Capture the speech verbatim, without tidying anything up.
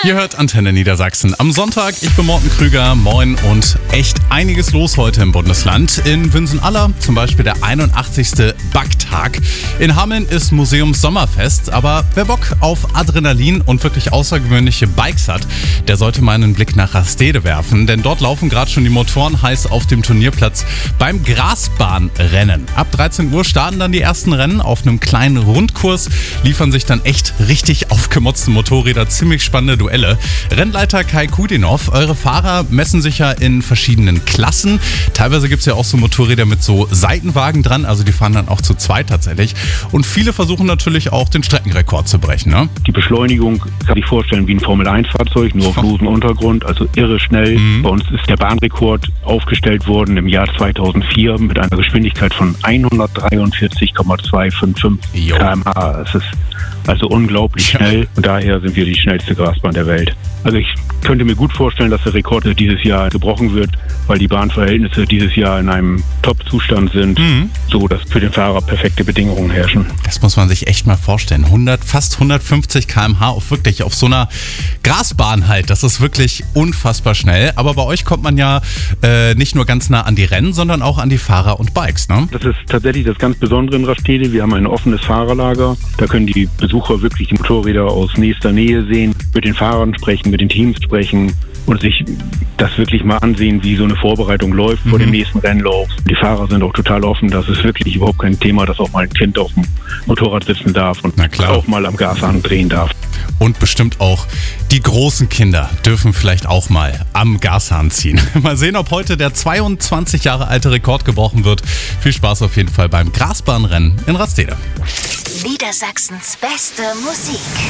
Ihr hört Antenne Niedersachsen am Sonntag. Ich bin Morten Krüger, moin, und echt einiges los heute im Bundesland. In Wünsen-Aller zum Beispiel der einundachtzigste Backtag. In Hameln ist Museums Sommerfest, aber wer Bock auf Adrenalin und wirklich außergewöhnliche Bikes hat, der sollte mal einen Blick nach Rastede werfen, denn dort laufen gerade schon die Motoren heiß auf dem Turnierplatz beim Grasbahnrennen. Ab dreizehn Uhr starten dann die ersten Rennen auf einem kleinen Rundkurs, liefern sich dann echt richtig aufgemotzte Motorräder, ziemlich spannende Duelle. Rennleiter Kai Kudinow, eure Fahrer messen sich ja in verschiedenen Klassen. Teilweise gibt es ja auch so Motorräder mit so Seitenwagen dran, also die fahren dann auch zu zweit tatsächlich. Und viele versuchen natürlich auch den Streckenrekord zu brechen, ne? Die Beschleunigung kann sich vorstellen wie ein Formel eins Fahrzeug, nur auf losem Untergrund, also irre schnell. Mhm. Bei uns ist der Bahnrekord aufgestellt worden im Jahr zweitausendvier mit einer Geschwindigkeit von hundertdreiundvierzig Komma zweihundertfünfundfünfzig Kilometer pro Stunde. Es ist also unglaublich schnell und daher sind wir die schnellste Grasbahn der Welt. Also ich könnte mir gut vorstellen, dass der Rekord dieses Jahr gebrochen wird, weil die Bahnverhältnisse dieses Jahr in einem Top-Zustand sind, mhm. so dass für den Fahrer perfekte Bedingungen herrschen. Das muss man sich echt mal vorstellen. hundert, fast hundertfünfzig Kilometer pro Stunde auf wirklich auf so einer Grasbahn halt. Das ist wirklich unfassbar schnell. Aber bei euch kommt man ja äh, nicht nur ganz nah an die Rennen, sondern auch an die Fahrer und Bikes, ne? Das ist tatsächlich das ganz Besondere in Rastede. Wir haben ein offenes Fahrerlager. Da können die Besucher wirklich die Motorräder aus nächster Nähe sehen, mit den Fahrern sprechen, mit den Teams sprechen und sich das wirklich mal ansehen, wie so eine Vorbereitung läuft mhm. vor dem nächsten Rennlauf. Die Fahrer sind auch total offen. Das ist wirklich überhaupt kein Thema, dass auch mal ein Kind auf dem Motorrad sitzen darf und auch mal am Gashahn drehen darf. Und bestimmt auch die großen Kinder dürfen vielleicht auch mal am Gashahn ziehen. Mal sehen, ob heute der zweiundzwanzig Jahre alte Rekord gebrochen wird. Viel Spaß auf jeden Fall beim Grasbahnrennen in Rastede. Niedersachsens beste Musik.